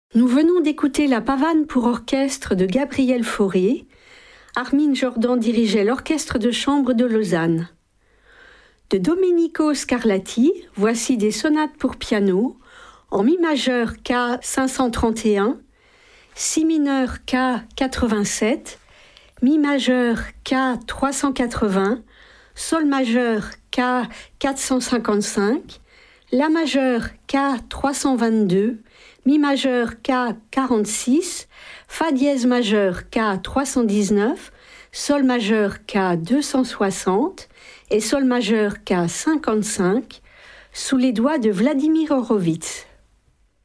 Nous venons d'écouter la pavane pour orchestre de Gabriel Fauré. Armin Jordan dirigeait l'orchestre de chambre de Lausanne. De Domenico Scarlatti, voici des sonates pour piano en mi majeur K 531, si mineur K 87, mi majeur K 380, sol majeur K 455, la majeur K 322, mi majeur K 46, fa dièse majeur K 319, sol majeur K 260 et sol majeur K 55, sous les doigts de Vladimir Horowitz.